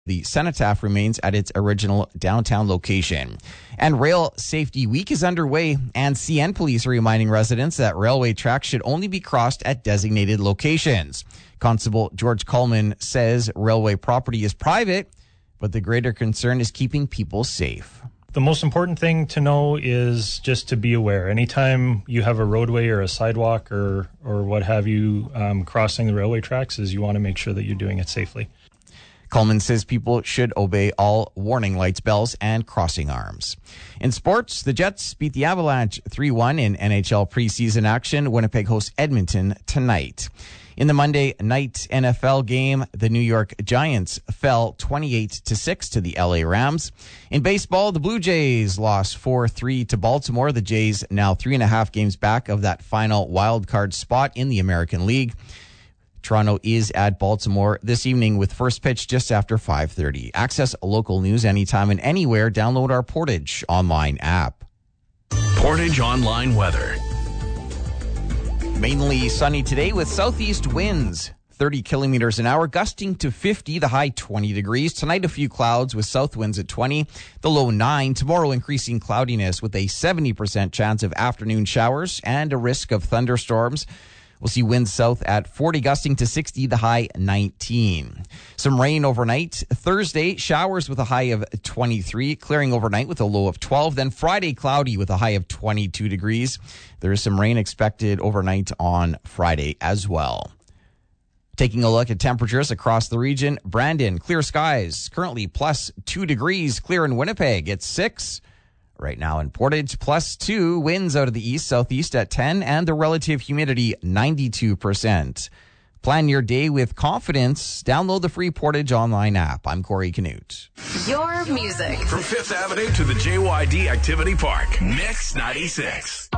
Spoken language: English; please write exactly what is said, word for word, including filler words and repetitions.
The Cenotaph remains at its original downtown location. And Rail Safety Week is underway, and C N Police are reminding residents that railway tracks should only be crossed at designated locations. Constable George Coleman says railway property is private, but the greater concern is keeping people safe. The most important thing to know is just to be aware. Anytime you have a roadway or a sidewalk or, or what have you um, crossing the railway tracks, is you want to make sure that you're doing it safely. Coleman says people should obey all warning lights, bells, and crossing arms. In sports, the Jets beat the Avalanche three one in N H L preseason action. Winnipeg hosts Edmonton tonight. In the Monday night N F L game, the New York Giants fell twenty-eight to six to the L A Rams. In baseball, the Blue Jays lost four three to Baltimore. The Jays now three and a half games back of that final wild card spot in the American League. Toronto is at Baltimore this evening with first pitch just after five thirty. Access local news anytime and anywhere. Download our Portage Online app. Portage Online weather. Mainly sunny today with southeast winds, thirty kilometers an hour, gusting to fifty, the high twenty degrees. Tonight, a few clouds with south winds at twenty, the low nine. Tomorrow, increasing cloudiness with a seventy percent chance of afternoon showers and a risk of thunderstorms. We'll see winds south at forty, gusting to sixty, the high nineteen. Some rain overnight. Thursday, showers with a high of twenty-three, clearing overnight with a low of twelve. Then Friday, cloudy with a high of twenty-two degrees. There is some rain expected overnight on Friday as well. Taking a look at temperatures across the region. Brandon, clear skies, currently plus two degrees. Clear in Winnipeg, it's six. Right now in Portage, plus two, winds out of the east, southeast at ten, and the relative humidity, ninety-two percent. Plan your day with confidence. Download the free Portage Online app. I'm Corey Canute. Your music. From Fifth Avenue to the J Y D Activity Park. Mix ninety-six.